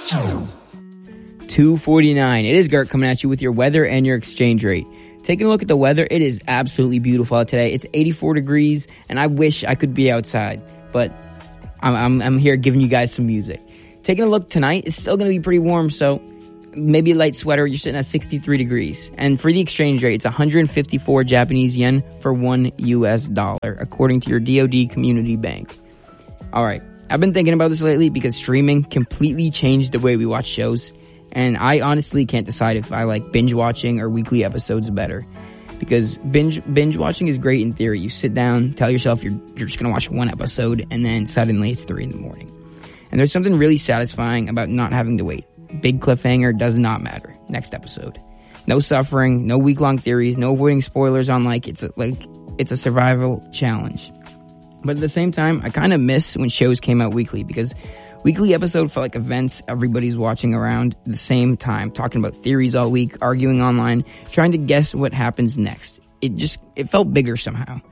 2:49. It is Gert coming at you with your weather and your exchange rate. Taking a look at the weather, it is absolutely beautiful out today. It's 84 degrees, and I wish I could be outside, but I'm here giving you guys some music. Taking a look tonight, it's still going to be pretty warm, so maybe a light sweater. You're sitting at 63 degrees. And for the exchange rate, it's 154 Japanese yen for $1 US, according to your DoD Community Bank. All right. I've been thinking about this lately because streaming completely changed the way we watch shows. And I honestly can't decide if I like binge watching or weekly episodes better. Because binge watching is great in theory. You sit down, tell yourself you're just going to watch one episode, and then suddenly it's 3 a.m. And there's something really satisfying about not having to wait. Big cliffhanger does not matter. Next episode. No suffering, no week-long theories, no avoiding spoilers on it's a survival challenge. But at the same time, I kind of miss when shows came out weekly because weekly episode felt like events everybody's watching around the same time, talking about theories all week, arguing online, trying to guess what happens next. It felt bigger somehow.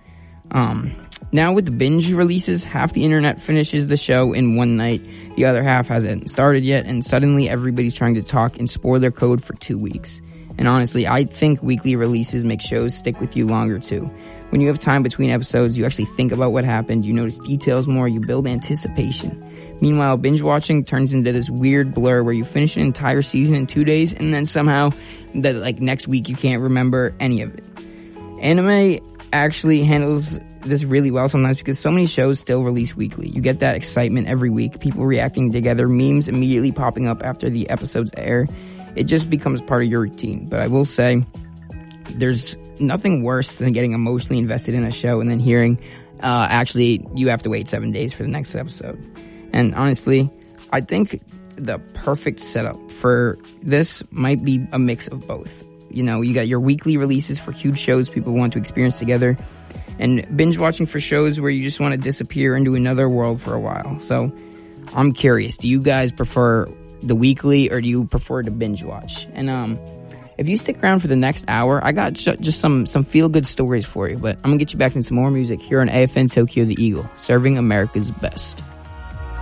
Now with the binge releases, half the internet finishes the show in one night, the other half hasn't started yet, and suddenly everybody's trying to talk and spoiler code for 2 weeks. And honestly, I think weekly releases make shows stick with you longer too. When you have time between episodes, you actually think about what happened, you notice details more, you build anticipation. Meanwhile, binge watching turns into this weird blur where you finish an entire season in 2 days, and then somehow, next week you can't remember any of it. Anime actually handles this really well sometimes because so many shows still release weekly. You get that excitement every week, people reacting together, memes immediately popping up after the episodes air. It just becomes part of your routine. But I will say, there's nothing worse than getting emotionally invested in a show and then hearing, actually, you have to wait 7 days for the next episode. And honestly, I think the perfect setup for this might be a mix of both. You know, you got your weekly releases for huge shows people want to experience together, and binge watching for shows where you just want to disappear into another world for a while. So I'm curious, do you guys prefer the weekly or do you prefer to binge watch? And if you stick around for the next hour, I got just some feel-good stories for you. But I'm going to get you back into some more music here on AFN Tokyo the Eagle, serving America's best.